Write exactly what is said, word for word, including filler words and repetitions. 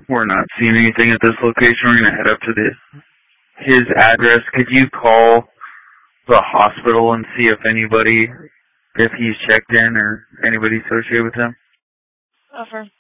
We're not seeing anything at this location. We're going to head up to the his address. Could you call the hospital and see if anybody, if he's checked in or anybody associated with him? Offer.